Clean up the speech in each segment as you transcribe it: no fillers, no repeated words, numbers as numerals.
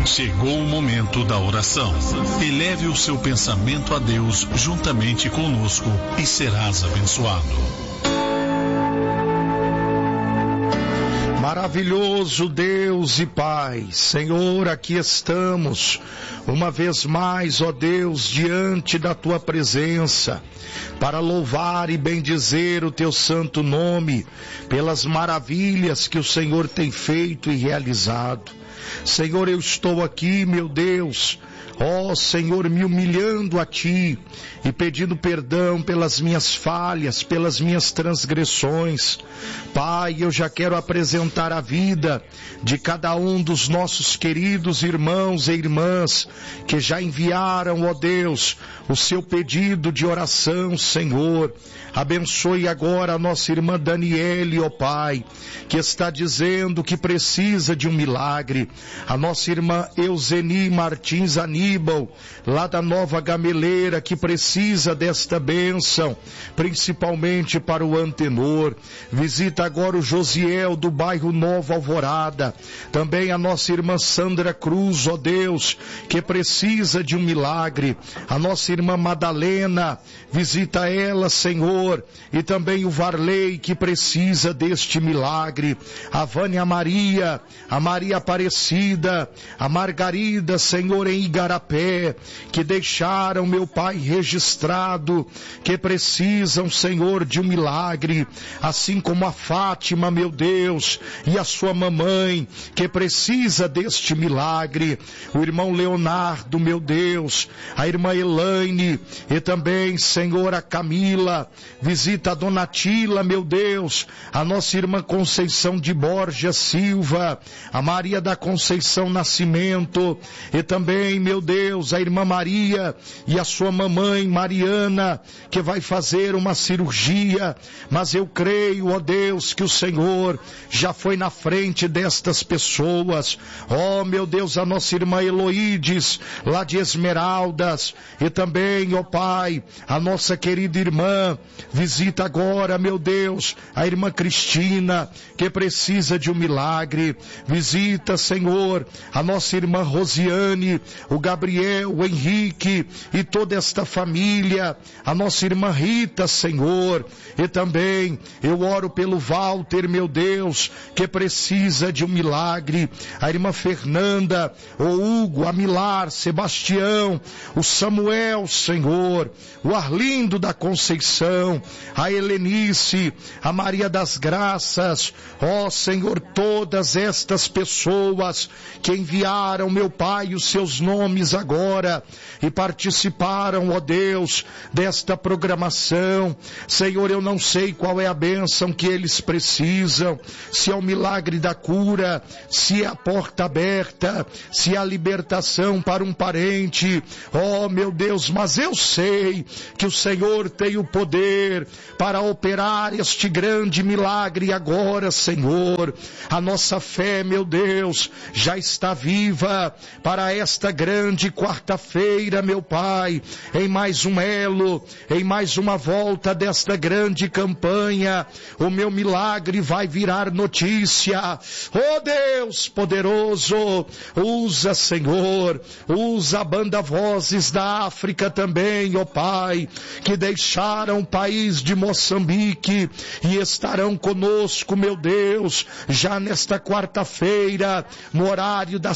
Chegou o momento da oração. Eleve o seu pensamento a Deus juntamente conosco e serás abençoado. Maravilhoso Deus e Pai, Senhor, aqui estamos, uma vez mais, ó Deus, diante da Tua presença, para louvar e bendizer o Teu santo nome, pelas maravilhas que o Senhor tem feito e realizado. Senhor, eu estou aqui, meu Deus, ó Senhor, me humilhando a Ti e pedindo perdão pelas minhas falhas, pelas minhas transgressões. Pai, eu já quero apresentar a vida de cada um dos nossos queridos irmãos e irmãs que já enviaram, ó Deus, o seu pedido de oração, Senhor. Abençoe agora a nossa irmã Daniele, ó Pai, que está dizendo que precisa de um milagre. A nossa irmã Euseni Martins Aníbal, lá da Nova Gameleira, que precisa desta bênção, principalmente para o Antenor. Visita agora o Josiel do bairro Nova Alvorada. Também a nossa irmã Sandra Cruz, ó Deus, que precisa de um milagre. A nossa irmã Madalena, visita ela, Senhor. E também o Varley, que precisa deste milagre. A Vânia Maria, a Maria Aparecida, a Margarida, Senhor, em Igarapé, que deixaram, meu Pai, registrado, que precisam, Senhor, de um milagre, assim como a Fátima, meu Deus, e a sua mamãe, que precisa deste milagre. O irmão Leonardo, meu Deus, a irmã Elaine, e também, Senhor, a Camila. Visita a Dona Tila, meu Deus, a nossa irmã Conceição de Borja Silva, a Maria da Conceição Nascimento, e também, meu Deus, a irmã Maria e a sua mamãe Mariana, que vai fazer uma cirurgia, mas eu creio, ó Deus, que o Senhor já foi na frente destas pessoas. Ó, meu Deus, a nossa irmã Eloídes, lá de Esmeraldas, e também, ó Pai, a nossa querida irmã. Visita agora, meu Deus, a irmã Cristina, que precisa de um milagre. Visita, Senhor, a nossa irmã Rosiane, o Gabriel, o Henrique e toda esta família. A nossa irmã Rita, Senhor. E também eu oro pelo Walter, meu Deus, que precisa de um milagre. A irmã Fernanda, o Hugo, a Milar, Sebastião, o Samuel, Senhor, o Arlindo da Conceição, a Helenice, a Maria das Graças, ó Senhor, todas estas pessoas que enviaram, meu Pai, os seus nomes agora e participaram, ó Deus, desta programação. Senhor, eu não sei qual é a bênção que eles precisam, se é o milagre da cura, se é a porta aberta, se é a libertação para um parente, ó meu Deus, mas eu sei que o Senhor tem o poder para operar este grande milagre agora, Senhor. A nossa fé, meu Deus, já está viva para esta grande quarta-feira, meu Pai, em mais um elo, em mais uma volta desta grande campanha. O meu milagre vai virar notícia. Oh Deus poderoso, usa, Senhor, usa a banda Vozes da África também, ó Pai, que deixaram o país de Moçambique e estarão conosco, meu Deus, já nesta quarta-feira, no horário das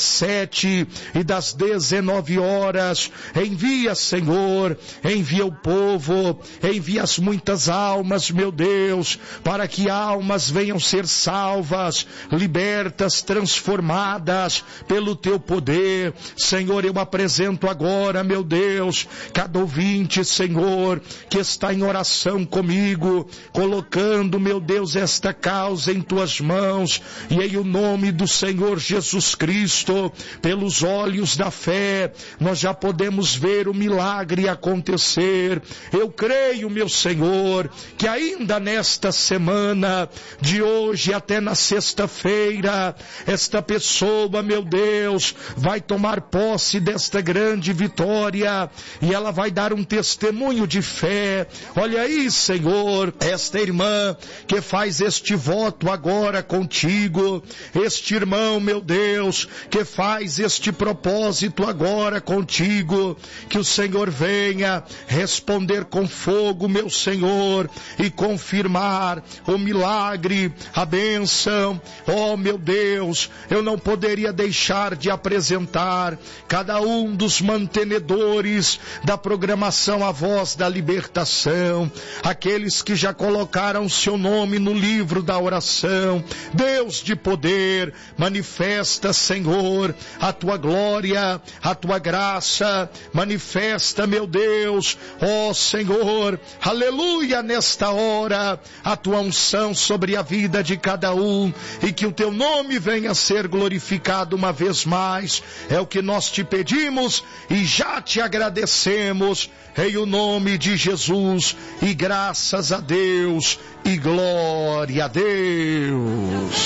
7 e das 19 horas. Envia, Senhor, envia o povo, envia as muitas almas, meu Deus, para que almas venham ser salvas, libertas, transformadas pelo Teu poder. Senhor, eu apresento agora, meu Deus, cada ouvinte, Senhor, que está em oração comigo, colocando, meu Deus, esta causa em Tuas mãos, e em o nome do Senhor Jesus Cristo, pelos olhos da fé, fé, nós já podemos ver o milagre acontecer. Eu creio, meu Senhor, que ainda nesta semana, de hoje até na sexta-feira, esta pessoa, meu Deus, vai tomar posse desta grande vitória e ela vai dar um testemunho de fé. Olha aí, Senhor, esta irmã que faz este voto agora contigo, este irmão, meu Deus, que faz este propósito agora contigo, que o Senhor venha responder com fogo, meu Senhor, e confirmar o milagre, a bênção. Oh, meu Deus, eu não poderia deixar de apresentar cada um dos mantenedores da programação A Voz da Libertação, aqueles que já colocaram seu nome no livro da oração. Deus de poder, manifesta, Senhor, a tua glória, a tua graça, manifesta, meu Deus, ó Senhor, aleluia, nesta hora, a tua unção sobre a vida de cada um, e que o teu nome venha a ser glorificado uma vez mais. É o que nós te pedimos e já te agradecemos, em o nome de Jesus, e graças a Deus, e glória a Deus.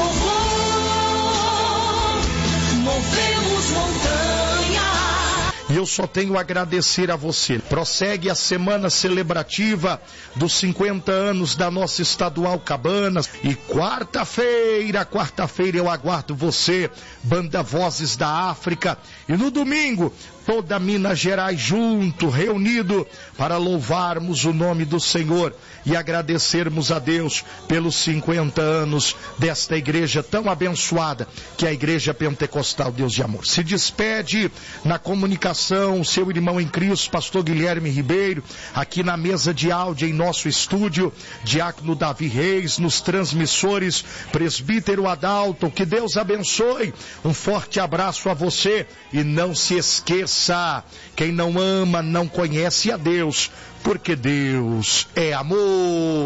Movemos montanha. E eu só tenho a agradecer a você. Prossegue a semana celebrativa dos 50 anos da nossa Estadual Cabanas. E quarta-feira eu aguardo você, Banda Vozes da África. E no domingo, toda Minas Gerais junto, reunido, para louvarmos o nome do Senhor e agradecermos a Deus pelos 50 anos desta igreja tão abençoada, que é a Igreja Pentecostal Deus de Amor. Se despede na comunicação o seu irmão em Cristo, pastor Guilherme Ribeiro, aqui na mesa de áudio em nosso estúdio, diácono Davi Reis, nos transmissores, presbítero Adalto. Que Deus abençoe, um forte abraço a você e não se esqueça, quem não ama não conhece a Deus, porque Deus é amor.